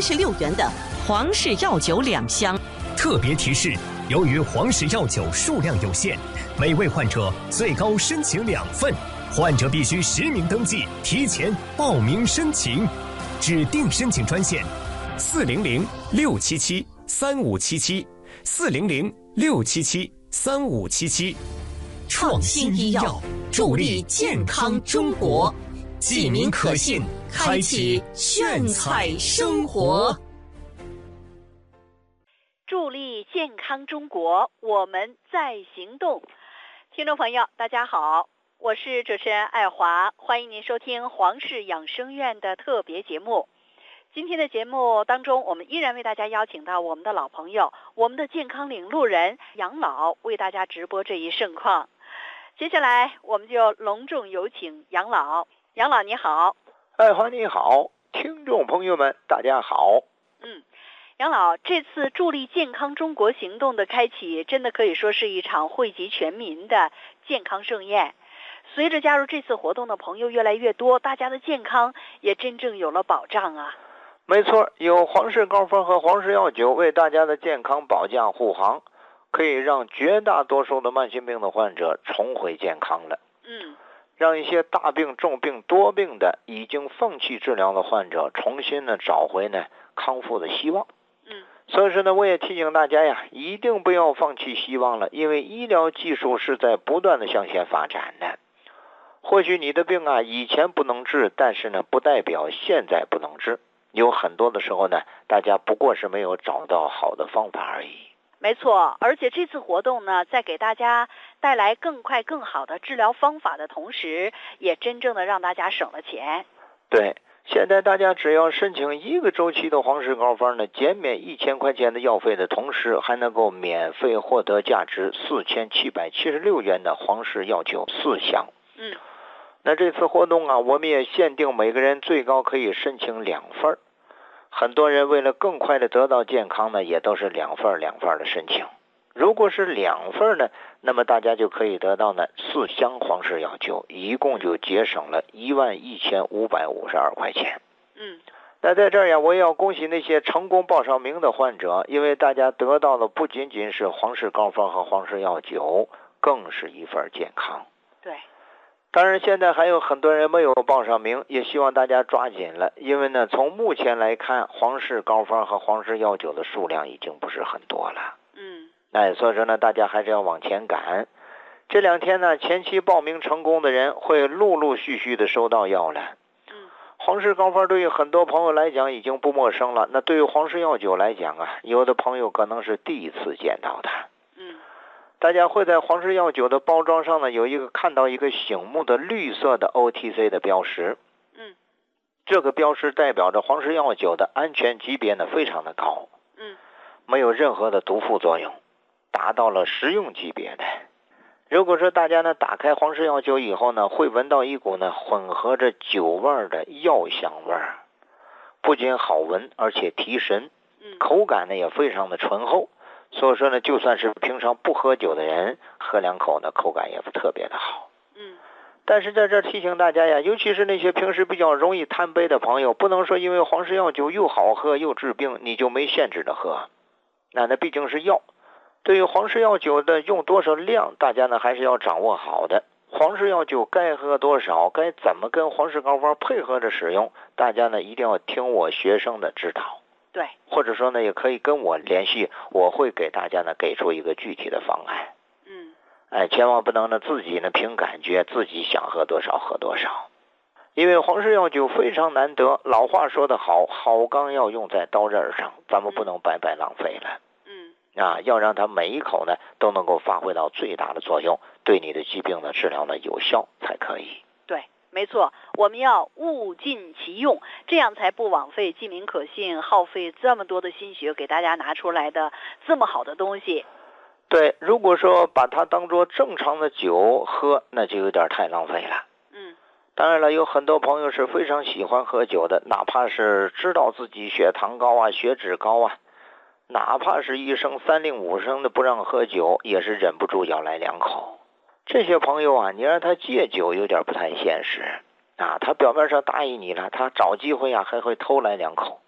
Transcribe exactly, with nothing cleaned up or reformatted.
十六元的皇氏药酒两箱。 特别提示：由于皇氏药酒数量有限，每位患者最高申请两份，患者必须实名登记，提前报名申请。指定申请专线：四零零六七七三五七七，四零零六七七三五七七。 创新医药，助力健康中国，济民可信，开启炫彩生活。 助力健康中国，我们在行动。听众朋友，大家好，我是主持人爱华，欢迎您收听皇氏养生院的特别节目。今天的节目当中，我们依然为大家邀请到我们的老朋友，我们的健康领路人杨老，为大家直播这一盛况。接下来我们就隆重有请杨老。杨老你好。 爱华你好，听众朋友们大家好。 嗯，杨老，这次助力健康中国行动的开启，真的可以说是一场惠及全民的健康盛宴。随着加入这次活动的朋友越来越多，大家的健康也真正有了保障啊。 没错，有皇氏高方和皇氏药酒为大家的健康保驾护航，可以让绝大多数的慢性病的患者重回健康了。 嗯， 让一些大病重病多病的已经放弃治疗的患者重新呢找回呢康复的希望。 嗯， 所以说呢，我也提醒大家呀，一定不要放弃希望了，因为医疗技术是在不断的向前发展的。或许你的病啊以前不能治，但是呢不代表现在不能治。有很多的时候呢，大家不过是没有找到好的方法而已。 没错，而且这次活动呢，在给大家带来更快更好的治疗方法的同时，也真正的让大家省了钱。 对，现在大家只要申请一个周期的皇氏膏方呢，减免一千块钱的药费的同时，还能够免费获得价值四千七百七十六元的皇氏药酒四箱。 嗯。 那这次活动啊，我们也限定每个人最高可以申请两份。很多人为了更快的得到健康呢，也都是两份两份的申请。如果是两份呢，那么大家就可以得到呢四箱皇氏药酒，一共就节省了一万一千五百五十二块钱。 嗯， 那在这儿呀，我也要恭喜那些成功报上名的患者，因为大家得到的不仅仅是皇氏膏方和皇氏药酒，更是一份健康。 对。 当然现在还有很多人没有报上名，也希望大家抓紧了，因为呢从目前来看，皇氏膏方和皇氏药酒的数量已经不是很多了。 嗯， 哎，所以说呢大家还是要往前赶。这两天呢前期报名成功的人会陆陆续续的收到药了。 嗯， 皇氏膏方对于很多朋友来讲已经不陌生了，那对于皇氏药酒来讲啊，有的朋友可能是第一次见到它。大家会在皇氏药酒的包装上呢，有一个看到一个醒目的绿色的 O T C 的标识。 嗯， 这个标识代表着皇氏药酒的安全级别呢非常的高。 嗯， 没有任何的毒副作用，达到了食用级别的。如果说大家呢打开皇氏药酒以后呢，会闻到一股呢混合着酒味的药香味儿，不仅好闻，而且提神。 嗯， 口感呢也非常的醇厚。所以说呢，就算是平常不喝酒的人，喝两口呢，口感也特别的好。 嗯， 但是在这提醒大家呀，尤其是那些平时比较容易贪杯的朋友，不能说因为皇氏药酒又好喝又治病，你就没限制的喝。那那毕竟是药，对于皇氏药酒的用多少量，大家呢还是要掌握好的。皇氏药酒该喝多少，该怎么跟皇氏膏方配合着使用，大家呢一定要听我学生的指导。 对， 或者说呢，也可以跟我联系，我会给大家呢给出一个具体的方案。 嗯， 哎，千万不能呢自己呢凭感觉，自己想喝多少喝多少。因为皇氏药酒非常难得，老话说得好，好钢要用在刀刃上，咱们不能白白浪费了。 嗯， 啊，要让它每一口呢都能够发挥到最大的作用，对你的疾病的治疗呢有效才可以。 对。没错，我们要物尽其用，这样才不枉费济民可信，耗费这么多的心血给大家拿出来的这么好的东西。 对，如果说把它当作正常的酒喝，那就有点太浪费了。 嗯， 当然了，有很多朋友是非常喜欢喝酒的，哪怕是知道自己血糖高啊、血脂高啊，哪怕是医生三令五申的不让喝酒，也是忍不住要来两口。这些朋友啊，你让他戒酒有点不太现实啊，他表面上答应你了，他找机会啊还会偷来两口。